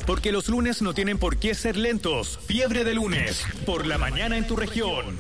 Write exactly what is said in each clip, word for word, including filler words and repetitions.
Porque los lunes no tienen por qué ser lentos. Fiebre de lunes, por la mañana en tu región.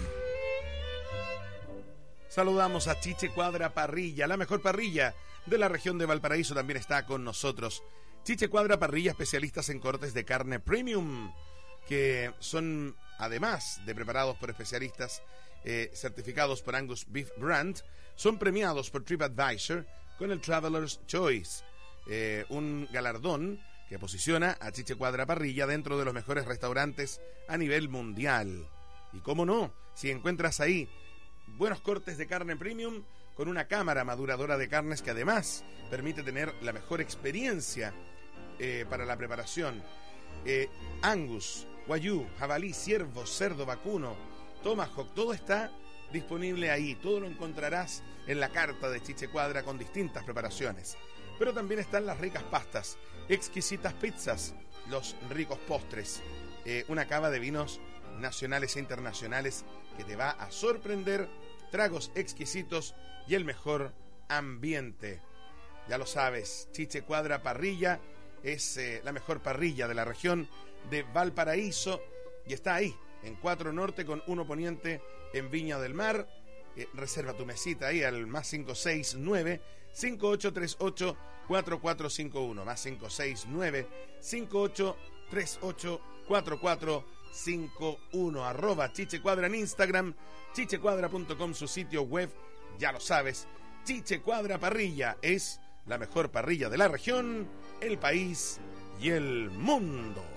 Saludamos a Chiche Cuadra Parrilla, la mejor parrilla de la región de Valparaíso, también está con nosotros. Chiche Cuadra Parrilla, especialistas en cortes de carne premium, que son, además de preparados por especialistas eh, certificados por Angus Beef Brand, son premiados por TripAdvisor con el Traveler's Choice, eh, un galardón que posiciona a Chiche Cuadra Parrilla dentro de los mejores restaurantes a nivel mundial. Y cómo no, si encuentras ahí buenos cortes de carne premium con una cámara maduradora de carnes que además permite tener la mejor experiencia eh, para la preparación. Eh, Angus, Wagyu, jabalí, ciervo, cerdo, vacuno, tomahawk, todo está disponible ahí. Todo lo encontrarás en la carta de Chiche Cuadra con distintas preparaciones. Pero también están las ricas pastas, exquisitas pizzas, los ricos postres, eh, una cava de vinos nacionales e internacionales que te va a sorprender, tragos exquisitos y el mejor ambiente. Ya lo sabes, Chiche Cuadra Parrilla es eh, la mejor parrilla de la región de Valparaíso y está ahí, en cuatro Norte con uno Poniente en Viña del Mar. Eh, reserva tu mesita ahí al más cinco seis nueve, cinco ocho tres ocho, cuatro cuatro cinco uno, más cinco seis nueve, cinco ocho tres ocho, cuatro cuatro cinco uno, arroba Chiche Cuadra en Instagram, chichecuadra punto com su sitio web. Ya lo sabes, Chiche Cuadra Parrilla es la mejor parrilla de la región, el país y el mundo.